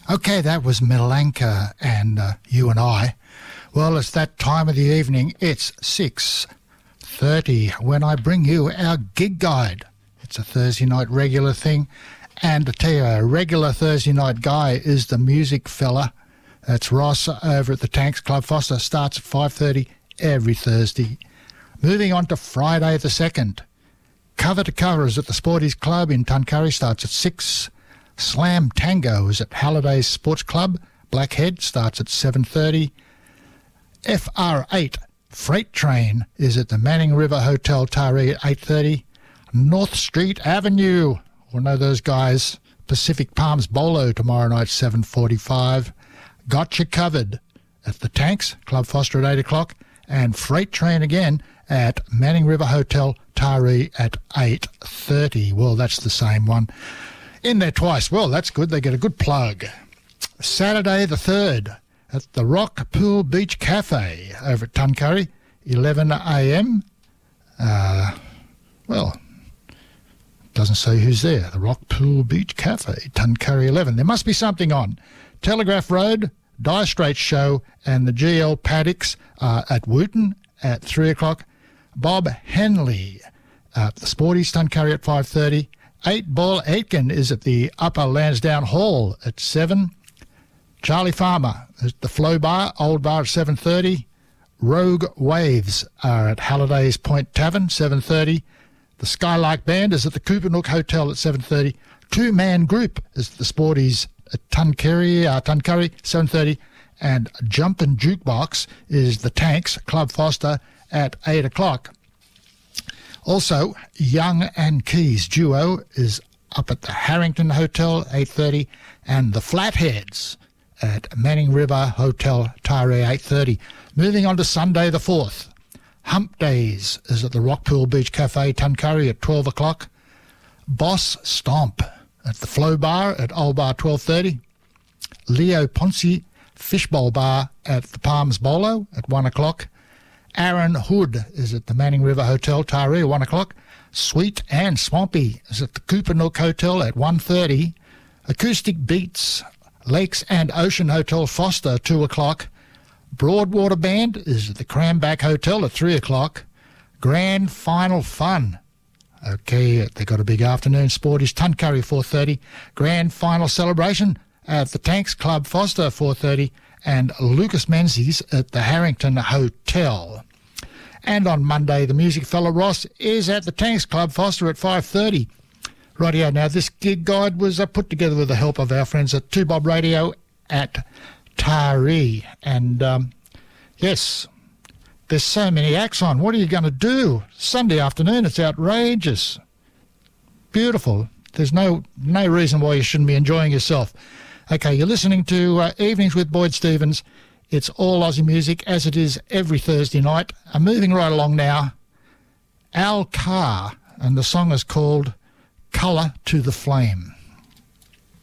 Okay, that was Milanka and You and I. Well, it's that time of the evening. It's 6:30 when I bring you our gig guide. It's a Thursday night regular thing. And to tell you, a regular Thursday night guy is the music fella. That's Ross over at the Tanks Club Foster. Starts at 5:30 every Thursday. Moving on to Friday the 2nd. Cover to Cover is at the Sporties Club in Tuncurry. Starts at 6. Slam Tango is at Halliday's Sports Club. Blackhead starts at 7:30. FR8 Freight Train is at the Manning River Hotel Taree at 8:30. North Street Avenue, we'll know those guys. Pacific Palms Bolo tomorrow night, 7:45. Gotcha Covered at the Tanks Club Foster at 8 o'clock. And Freight Train again at Manning River Hotel Taree at 8:30. Well, that's the same one. In there twice. Well, that's good. They get a good plug. Saturday the 3rd at the Rock Pool Beach Cafe over at Tuncurry, 11 a.m. Well, doesn't say who's there. The Rock Pool Beach Cafe, Tuncurry 11. There must be something on. Telegraph Road, Dire Straits Show, and the GL Paddocks at Wooton at 3 o'clock. Bob Henley at the Sporties Tuncurry at 5:30. 8 Ball Aitken is at the Upper Lansdowne Hall at 7. Charlie Farmer at the Flow Bar, Old Bar at 7:30. Rogue Waves are at Halliday's Point Tavern, 7:30. The Skylark Band is at the Coopernook Hotel at 7:30. Two-man group is at the Sporties at Tuncurry, 7:30. And Jumpin' Jukebox is the Tanks Club Foster at 8 o'clock. Also, Young and Keys Duo is up at the Harrington Hotel, 8:30, and the Flatheads at Manning River Hotel, Taree, 8:30. Moving on to Sunday the 4th. Hump Days is at the Rockpool Beach Cafe, Tuncurry at 12 o'clock. Boss Stomp at the Flow Bar at Old Bar, 12:30. Leo Ponce Fishbowl Bar at the Palms Bolo at 1 o'clock. Aaron Hood is at the Manning River Hotel, Taree, 1 o'clock. Sweet and Swampy is at the Coopernook Hotel at 1:30. Acoustic Beats, Lakes and Ocean Hotel, Foster, 2 o'clock. Broadwater Band is at the Cramback Hotel at 3 o'clock. Grand Final Fun. Okay, they got a big afternoon. Sporties Tuncurry, 4:30. Grand Final Celebration at the Tanks Club Foster, 4:30. And Lucas Menzies at the Harrington Hotel. And on Monday, the music fella Ross is at the Tanks Club Foster at 5:30. Rightio, now this gig guide was put together with the help of our friends at 2Bob Radio at Taree. And yes, there's so many acts on. What are you going to do? Sunday afternoon, it's outrageous. Beautiful. There's no reason why you shouldn't be enjoying yourself. Okay, you're listening to Evenings with Boyd Stevens. It's all Aussie music, as it is every Thursday night. I'm moving right along now. Al Carr, and the song is called Colour to the Flame.